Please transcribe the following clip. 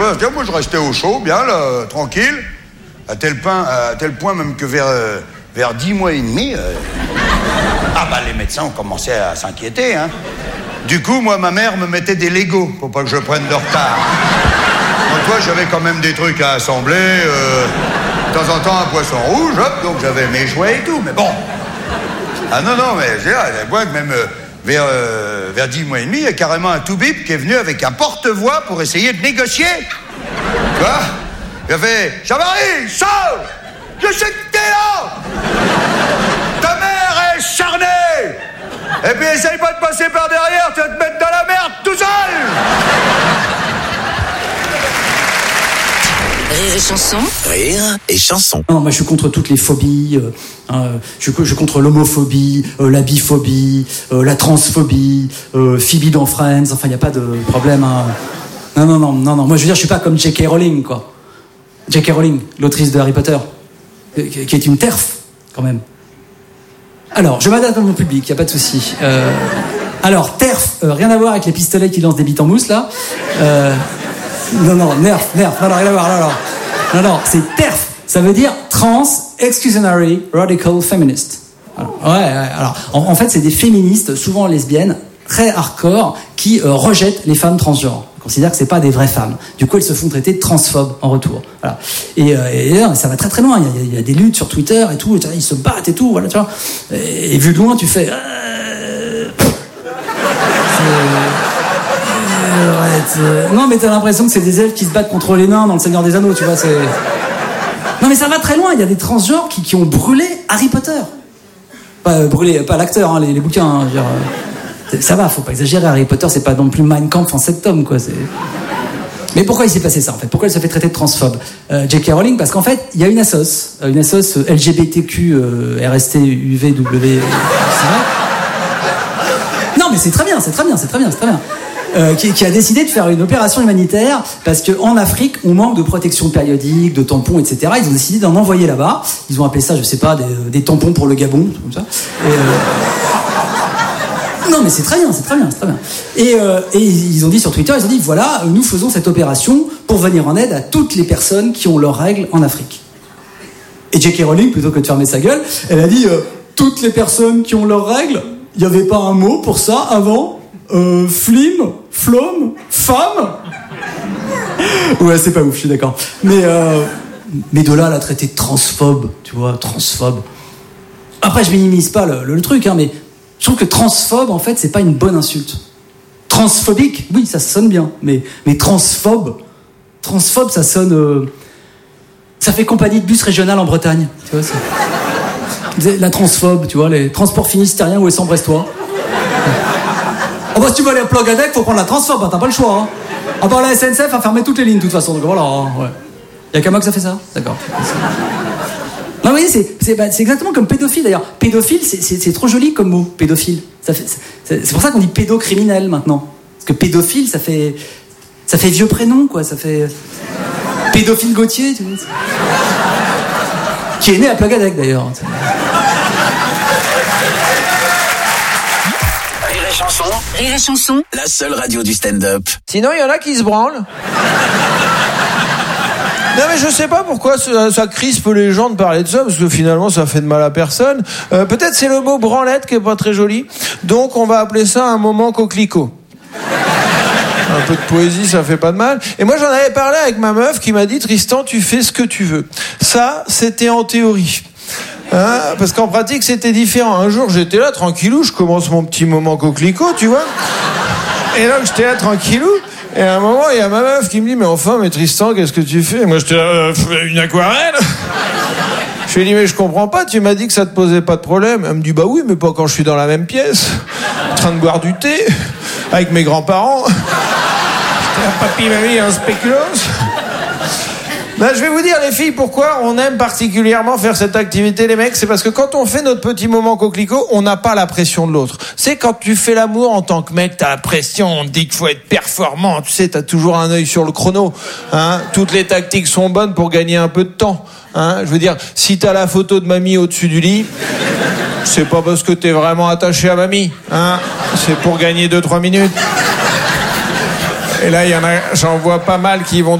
moi je restais au chaud, bien là, tranquille, à tel point même que vers 10 mois et demi, les médecins ont commencé à s'inquiéter, hein. Du coup, moi, ma mère me mettait des Legos pour pas que je prenne de retard. Moi, toi, j'avais quand même des trucs à assembler, de temps en temps un poisson rouge, hop, donc j'avais mes jouets et tout, mais bon. Ah non, mais j'ai moi même vers 10 mois et demi, il y a carrément un toubib qui est venu avec un porte-voix pour essayer de négocier. Tu vois? Il a fait « Jean-Marie, sors! Je sais que t'es là! Ta mère est charnée! Et puis essaye pas de passer par derrière, tu vas te mettre dans la merde tout seul! » Rire et chanson. Rire et chanson. Non, moi je suis contre toutes les phobies. Je suis contre l'homophobie, la biphobie, la transphobie, Phoebe dans Friends. Enfin, il n'y a pas de problème. Hein. Non. Moi, je veux dire, je suis pas comme J.K. Rowling, quoi. J.K. Rowling, l'autrice de Harry Potter, qui est une TERF, quand même. Alors, je m'adapte à mon public, il n'y a pas de souci. Alors, TERF, rien à voir avec les pistolets qui lancent des bites en mousse, là. Non, nerf, non, rien à voir, non, c'est TERF, ça veut dire Trans Exclusionary Radical Feminist. Alors, en fait, c'est des féministes, souvent lesbiennes, très hardcore, qui rejettent les femmes transgenres. Ils considèrent que c'est pas des vraies femmes. Du coup, elles se font traiter de transphobes en retour. Voilà. Et ça va très très loin. Il y a des luttes sur Twitter et tout. Ils se battent et tout. Voilà, tu vois. Et vu de loin, tu fais. Non, mais t'as l'impression que c'est des elfes qui se battent contre les nains dans Le Seigneur des Anneaux, tu vois. Non, mais ça va très loin. Il y a des transgenres qui ont brûlé Harry Potter. Pas l'acteur, hein, les bouquins. Hein, je veux dire, ça va, faut pas exagérer. Harry Potter, c'est pas non plus Mein Kampf en 7 tomes, quoi. Mais pourquoi il s'est passé ça, en fait? Pourquoi elle se fait traiter de transphobe? J.K. Rowling, parce qu'en fait, il y a une assoce LGBTQ, RST, UVW. Non, mais c'est très bien. Qui a décidé de faire une opération humanitaire parce qu'en Afrique, on manque de protection périodique, de tampons, etc. Ils ont décidé d'en envoyer là-bas. Ils ont appelé ça, je sais pas, des tampons pour le Gabon, comme ça. Non, mais c'est très bien. Et ils ont dit sur Twitter, voilà, nous faisons cette opération pour venir en aide à toutes les personnes qui ont leurs règles en Afrique. Et J.K. Rowling, plutôt que de fermer sa gueule, elle a dit, toutes les personnes qui ont leurs règles, il n'y avait pas un mot pour ça avant? Flim, flom, femme. Ouais, c'est pas ouf, je suis d'accord. Mais de là à la traiter de transphobe, tu vois, transphobe. Après, je minimise pas le truc, hein, mais je trouve que transphobe, en fait, c'est pas une bonne insulte. Transphobique, oui, ça sonne bien, mais transphobe, ça sonne... ça fait compagnie de bus régional en Bretagne, tu vois, la transphobe, tu vois, les transports finistériens ou Ouessant-Brestois. Oh bah si tu veux aller à Plogadec, faut prendre la transphobe, hein, t'as pas le choix. Hein. La SNCF a fermé toutes les lignes de toute façon, donc voilà. Hein, ouais. Y'a qu'à moi que ça fait ça? D'accord. Non, vous voyez, c'est exactement comme pédophile d'ailleurs. Pédophile, c'est trop joli comme mot, pédophile. C'est pour ça qu'on dit pédocriminel maintenant. Parce que pédophile, ça fait vieux prénom, quoi. Ça fait. Pédophile Gauthier, tu vois. Qui est né à Plogadec d'ailleurs. Rire et chanson. La seule radio du stand-up. Sinon, il y en a qui se branlent. Non mais je sais pas pourquoi ça crispe les gens de parler de ça, parce que finalement ça fait de mal à personne. Peut-être c'est le mot branlette qui est pas très joli, donc on va appeler ça un moment coquelicot. Un peu de poésie, ça fait pas de mal. Et moi j'en avais parlé avec ma meuf qui m'a dit, Tristan, tu fais ce que tu veux. Ça, c'était en théorie. Hein, parce qu'en pratique c'était différent. Un jour j'étais là tranquillou, je commence mon petit moment coquelicot, tu vois. Et donc j'étais là tranquillou. Et à un moment, il y a ma meuf qui me dit, mais Tristan, qu'est-ce que tu fais? Et moi, j'étais là, une aquarelle. Je lui ai dit, mais je comprends pas, tu m'as dit que ça te posait pas de problème. Elle me dit, bah oui, mais pas quand je suis dans la même pièce, en train de boire du thé, avec mes grands-parents. J'étais là, papy, mamie, un spéculoos. Ben, je vais vous dire, les filles, pourquoi on aime particulièrement faire cette activité, les mecs. C'est parce que quand on fait notre petit moment coquelicot, on n'a pas la pression de l'autre. C'est quand tu fais l'amour en tant que mec, t'as la pression, on te dit qu'il faut être performant. Tu sais, t'as toujours un œil sur le chrono. Hein, toutes les tactiques sont bonnes pour gagner un peu de temps. Hein, je veux dire, si t'as la photo de mamie au-dessus du lit, c'est pas parce que t'es vraiment attaché à mamie. Hein, c'est pour gagner 2-3 minutes. Et là, j'en vois pas mal qui vont